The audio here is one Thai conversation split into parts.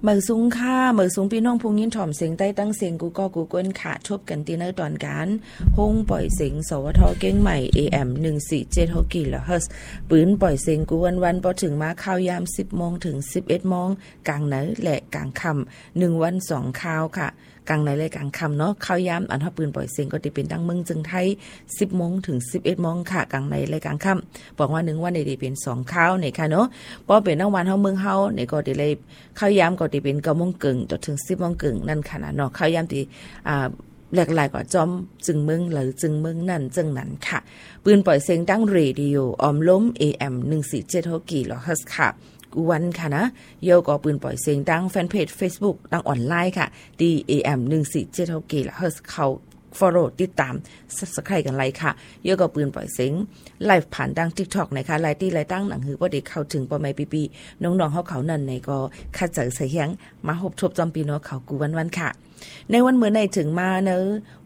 เมื่อสูงค่าเมื่อสูงพี่น้องผู้ยินถ่อมเสียงใต้ตั้งเสียงกูก็กูก้นค่ะชบกันตีเนอร์ตอนการห้องปล่อยเสียงสวทเก้งใหม่ AM 147กิโลเฮิรตซ์ปืนปล่อยเสียงกูวันพอถึงมาข่าวยาม 10 โมงถึง 11 โมงกลางไหนและกลางค่ำ1วัน2ข่าวค่ะกลางไหนและกลางค่ำเนาะข่าวยามอันเฮาปืนปล่อยเสียงก็สิเป็นตั้งเมืองจึงไทย 10 โมงถึง 11 โมงค่ะกลางไหนและกลางค่ำบอกว่า1วันได้เป็น2ข่าวนี่ค่ะเนาะพอเป็นทั้งวันเฮาเมืองเฮานี่ก็ได้เลยข่าวยามก็สิเป็น9 โมงครึ่งจนถึง 10 โมงครึ่งนั่นค่ะเนาะข่าวยามที่หลากหลายกว่าจอมจึงเมืองหรือจึงเมืองนั่นจึงนั้นค่ะปืนปล่อยเสียงตั้งเรดิโอออมล้ม AM 147กิโลเฮิรตซ์ค่ะวันค่ะนะโยก็ปืนปล่อยเสียงดังแฟนเพจ Facebook ดังออนไลน์ค่ะ DAM 147กิโลเฮิรตซ์เขา follow ติดตาม Subscribe กันไลค์ค่ะโยก็ปืนปล่อยเสียงไลฟ์ผ่านดัง TikTok นะคะไลฟ์ที่ไลฟ์ตั้งหนังหือบ่ได้เข้าถึงป้อแม่ปีๆน้องๆเขานั่นในก็คัดเจอใส่เฮียงมาหบทบจอมปีเนาะเขากูวันค่ะในวันมื้อในถึงมาเนอะ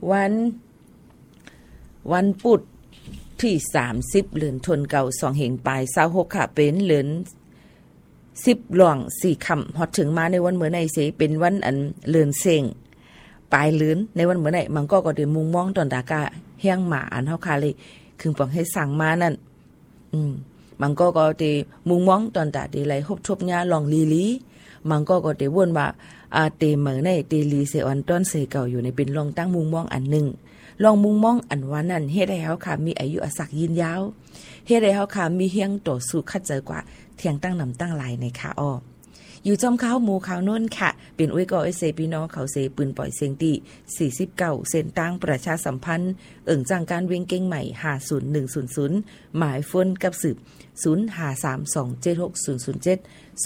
วันพุธที่30เดือนธันวาคม2เหงปลาย26ค่ะเป็นเดือน10หล่อง4ค่ำฮอดถึงมาในวันมื้อในสิเป็นวันอันเลือนเซ็งปลายเลือนในวันมื้อในมันก็ได้มุงมองตอนดากาเฮียงหมาอันเฮาคาเลยคึงปองให้สั่งมานั่นมันก็ได้มุงมองตอนตาได้ไหลฮบทบญาลองลีมันก็ได้วนว่าเตมื้อในเตลีเซออนต้นเสเก่าอยู่ในเป็นลองตั้งมุงมองอันนึงลองมุงมองอันว่านั้นเฮ็ดให้เฮาค่ะมีอายุอาศักยืนยาวเฮ็ดให้เฮาค่ะมีเฮียงต่อสู้คัดเจอกว่าเที่ยงตั้งนำตั้งหลายในค่ะอยู่จอมข้าวหมู่ข้าวนุ่นค่ะเป็นอุ้ยก็ไอเซพี่น้องเขาเซปืนปล่อยเสียงที่49เส้นตั้งประชาสัมพันธ์จังการเวงเก่งใหม่50100หมายโฟนกับสืบ0532760070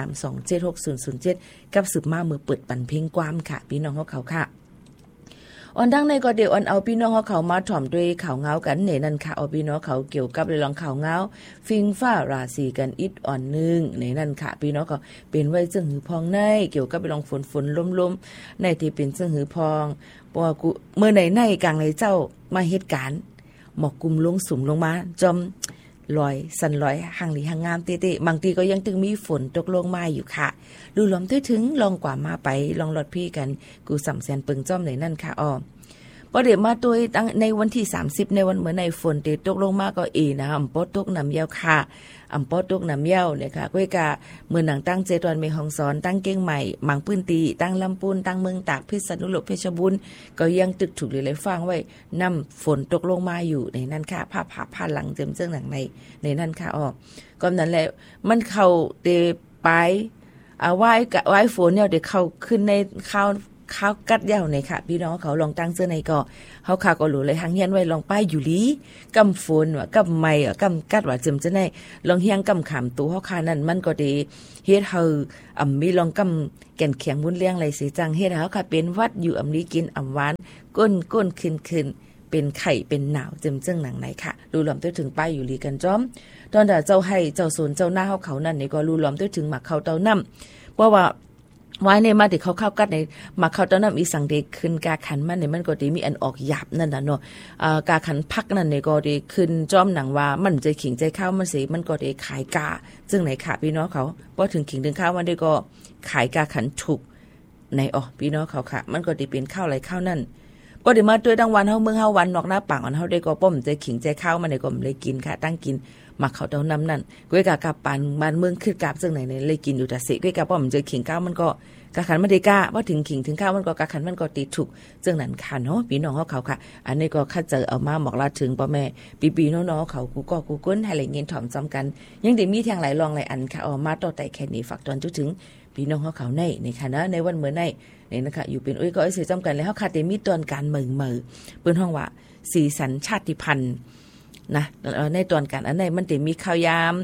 0532760070กับสืบมามือเปิดปันเพลงความค่ะพี่น้องเขาค่ะออนดังในก็เดี๋ยวเอาพี่น้องเขามาถ่อมด้วยข่าวเงากันเนี่ยนั่นค่ะเอาพี่น้องเขาเกี่ยวกับเรื่องข่าวเงาฟิงฟ้าราศีกันอิดอ่อนนึงในนั่นค่ะพี่น้องก็เป็นไว้จึงหือพองในเกี่ยวกับเรื่องฝนลมๆในที่เป็นจึงหือพองบ่กูเมื่อในกลางในเจ้ามาเหตุการณ์หมอกกุมลงสุ่มลงมาจอมลอยสันลอยห่างหลีห่างงามเตะๆบางทีก็ยังตึงมีฝนตกลงมาอยู่ค่ะดูลมถึงลองกว่ามาไปลองรถพี่กันกูสำแสนปึงจ้อมในนั่นค่ะพอเดี๋ยวมาตัวตั้งในวันที่30ในวันเหมือนในฝนตกลงมาก็นะอำปอตกน้ำยาวค่ะอำปอตกน้ำยาวเนี่ยค่ะก้อยกะเมื่อหนังตั้งเจตวันเมฮองสอนตั้งเก้งใหม่หมังปื้นตีตั้งลำปูนตั้งเมืองตากพิษณุโลกเพชรบุรีก็ยังตึกถูกเลยฟังไว้นำฝนตกลงมาอยู่ในนั้นค่ะผ้าหลังเจิมเจิงหนังในนั้นค่ะก็นั้นแหละมันเข้าเตไปไหว้ฝนเนี่ยเดี๋ยวเข้าขึ้นในข้าวกัดยาวในค่ะพี่น้องเขาลองตั้งเสื้อในก็เฮาค่ะก็รู้เลยหังเฮียนไว้ลองป้ายอยู่ลีกำฝนว่ากำไม้กำกัดว่าจึมจะได้ลองเฮียงกำขามตัวเฮาค่ะนั่นมันก็ดีเฮ็ดเฮามีลองกำแก่นเขียงบุญเลี้ยงไรสิจังเฮ็ดเฮาค่ะเป็นวัดอยู่นี้กินหวานก้นขึ้นเป็นไข่เป็นหนาวจึมจึงหนังไหนค่ะรู้ลอมถึงป้ายอยู่ลีกันจ้อมตอนเจ้าให้เจ้าสนเจ้าหน้าเฮาเขานั่นนี่ก็รู้ลอมถึงหมักเขาเต้าน้ำเพราะว่าไว้ในมาที่เขาเข้ากัดในมาเข้าตอนนั้นมีสังเดขึ้นกาขันมันในมันก็ดีมีอันออกหยาบนั่นน่ะเนาะกาขันพักนั่นในก็ดีขึ้นจ้อมหนังว่ามันใจขิงใจข้าวมันสิมันก็ได้ขายกาซึ่งไหนค่ะพี่น้องเขาพอถึงขิงถึงข้าวมันได้ก็ขายกาขันถูกในพี่น้องเขาค่ะมันก็ได้เป็นข้าวไหลข้าวนั่นก็ได้มาด้วยดังวันเฮาเมืองเฮาวันนอกหน้าปากอันเฮาได้ก็ป้อมใจขิงใจข้าวมันได้ก็เลยกินค่ะตั้งกินมาเขาเต้าน้ำนั่นก้อยกาปานบ้านเมืองขึ้นกาบซึ่งไหนเลยกินอยู่แต่สิก้อยกาป้อมใจขิงข้าวมันก็กาขันมันได้กาว่าถึงขิงถึงข้าวมันก็กาขันมันก็ติดถูกซึ่งนั้นค่ะเนาะพี่น้องเขาค่ะอันนี้ก็คัดเจอเอามาบอกลาถึงพ่อแม่ปีๆน้องๆเขากูก้นให้ไหลเงินถ่อมจำกันยังได้มีทางหลายรองหลายอันค่ะมาต่อแต่แค่นี้ฝากตอนถึงพี่น้องเขาในค่ะนะในวันเหมือนในนะคะอยู่เป็นก็เสียจำกันแล้วเขาค่ะได้มีตอนการเมือเปิ้นห้องว่าสีสันชาติพันธุ์นะในตอนการอันไหนมันได้มีข่าวยาม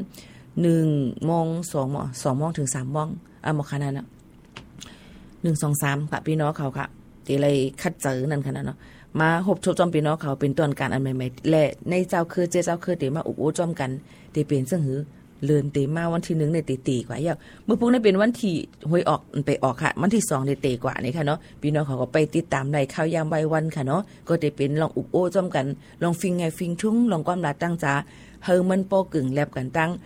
1 โมง2 โมงถึง3 โมงหมอขนาดน่ะ1 2 3ค่ะพี่น้องเขาค่ะที่เลยคัดเจอนั่นขนาดเนาะมาหบชบจอมพี่น้องเขาเป็นตอนการอันใหม่ๆและในเจ้าคือเจ้าคือเดี๋ยวมาอุบโอจอมกันเดี๋ยวเป็นซึ่งหือเลื่อนเตมาวันที่1ในตีกว่าอย่างเมื่อพวกนั้นเป็นวันที่หวยออกไปออกค่ะวันที่2ในเตกว่านี่ค่ะเนาะพี่น้องเขาก็ไปติดตามในข่าวยามใบวันค่ะเนาะก็ได้เป็นลองอุบโอจอมกันลองฟิงไงฟิงทุ่งลองความลาตั้งจ้าเฮอมันโปกึ่งแลบกันตั้ง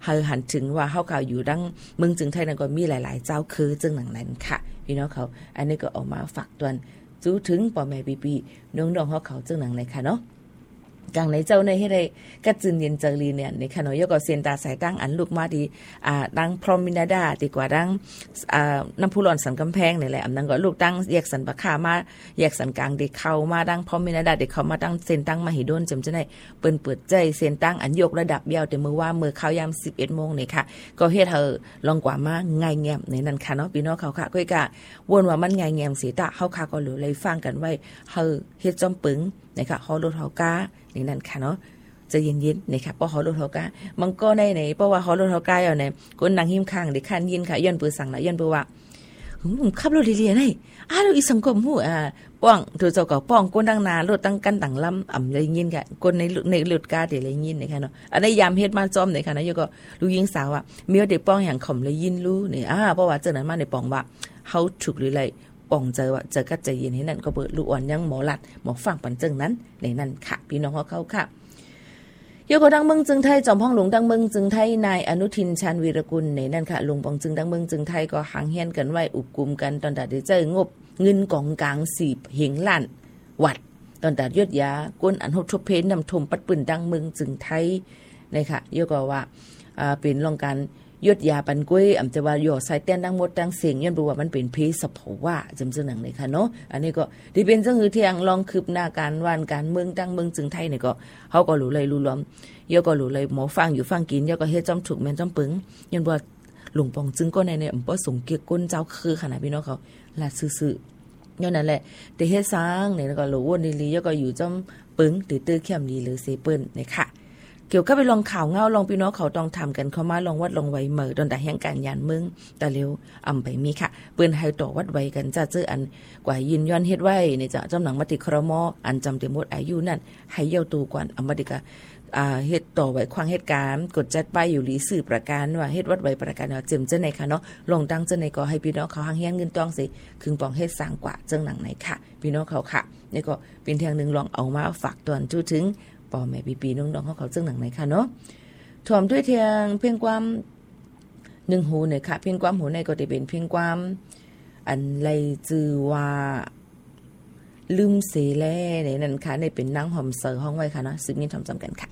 เฮาหันถึงว่าเฮาเขาอยู่ดังเมืองจึงไทยนั้นก็มีหลายๆเจ้าคือจึงหนังนั้นค่ะพี่น้องเขาอันนี้ก็ออกมาฝากตวนจู้ถึงป่อแม่ปีๆน้องๆเฮาเขาจึงหนังในค่ะเนาะกลางในเจ้าในให้ได้กัดจืนเย็นเจอรีเนี่ยในขณะยก็เซียนตาสายตั้งอันลูกมาดีดังพรอมินาดาดีกว่าดังน้ำพุร้อนสันกำแพงนี่แหละอันนั้นก็ลูกตั้งแยกสันปะคามาแยกสันกลางเด็กเข้ามาดังพรอมินาดาเด็กเข้ามาดังเซียนตั้งมหิดลจำจะได้เปิ้นเปิดใจเซียนตั้งอันยกระดับยาวแต่มือว่ามือเข้ายาม 11 โมงนี่ค่ะก็เฮ็ดเธอลองกว่ามาง่ายแง้มในนั้นค่ะเนาะพี่น้องเขาค่ะก็กะวนว่ามันง่ายแง้มสิตะเฮาค่ะก็เหลือเลยฟังกันไว้เฮาเฮ็ดจอมปึงนะคะฮอรถเฮากานี่นั่นค่ะเนาะจะเย็นๆนะคะเพราะฮอรถเฮากามันก็ได้ไหนเพราะว่าฮอรถเฮากาอยู่ไหนคนนั่งหิ้มข้างได้คันยินค่ะย้อนปือสั่งละย้อนปือว่าผมขับรถเรียๆได้เราอีสังคมฮู้ป้องถือเจ้าก็ป้องคนตั้งนานรถตั้งกันตั้งลำได้ยินค่ะคนในรถกาได้ยินนะคะเนาะอันนี้ยามเฮ็ดมาจอมนี่ค่ะนะยก็ลูกยิงสาวว่ามีเด็กป้องอย่างข่มเลยยินรู้นี่เพราะว่าเจ้านั้นมาในป้องว่าเฮาถูกหรือไรป่องเจอว่าเจอก็ใจเย็นให้นั่นก็เบิดลูกอ่อนยังหมอหลัดหมอฟังปันจึงนั้นในนั้นค่ะพี่น้องเขาค่ะโยกดังเมืองจึงไทยจอมห้องหลวงดังเมืองจึงไทยนายอนุทินชาญวีรกุลในนั่นค่ะหลวงปองจึงดังเมืองจึงไทยก็หางเฮียนกันไว้อุบกุมกันตอนตัดได้เจองบเงินกองกลาง10เหงล้านวัดตอนตัดยศยากวนอันหดทบเพนนำทมปัดปืนดังเมืองจึงไทยในค่ะโยก็ว่าเป็นรองการยศยาปันกุ้ยจะว่าโยใส่เต้นดังหมดดังเสียงย้อนรู้ว่ามันเป็นเพศภาวะจำเสนอเลยค่ะเนาะอันนี้ก็ที่เป็นจังคือเที่ยงลองคืบหน้าการวันการเมืองดังเมืองจึงไทยเนี่ยก็เฮาก็รู้เลยรู้ล้อมโยก็รู้เลยหมอฟังอยู่ฟังกินโยก็เฮ็ดจอมถูกแม่นจอมปึงย้อนว่าหลวงปองจึงก็ในอำเภอสงเกียก้นเจ้าคือขนาดพี่น้องเขาละซื่อๆย้อนนั่นแหละแต่เฮ็ดสร้างเนี่ยก็รู้ว่าดีๆโยก็อยู่จอมปึงตื้อๆเข้มดีหรือเซเปิ้นเนี่ยค่ะเกี่ยวกับไปลองข่าวเงาลองพี่น้องเขาต้องทำกันเข้ามาลองวัดลองไว้เหมือดนแต่แห่งการยานมึงแต่เร็วไปมีค่ะเปิ้นให้ต่อวัดไว้กันจะเจออันกว่ายินย้อนเฮ็ดไว้ในจะจำหนังมติครมอันจำเต็มหมดอายุนั่นให้เย้าตูก่อนมติกะเฮ็ดต่อไว้ควางเหตุการณ์กดจัดป้ายอยู่หลีสื่อประการว่าเฮ็ดวัดไว้ประการว่าเจิมเจ้าไหนค่ะเนาะลงตั้งเจ้าไหนก็ให้พี่น้องเขาหางเฮียนเงินต้องสิคึงปองเฮ็ดสร้างกว่าเจังหนังไหนค่ะพี่น้องเขาค่ะนี่ก็เป็นทางนึงลองเอามาฝากตอนจู้ถึงป่อแม่ปีๆน้องๆเขาจึงหนังไหนค่ะเนาะถ่วมด้วยเทียงเพียงความหนึ่งหูเนี่ยค่ะเพียงความหูในก็จะเป็นเพียงความอันไรจือว่าลืมเสแล่ในนั้นค่ะในเป็นนางหอมเสือห้องไว้ค่ะเนาะซึ่งนี่ทำจำกันค่ะ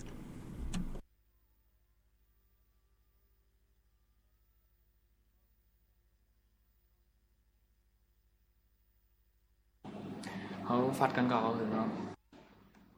เขาฟัดกันก่อนเขาถึงเนาะ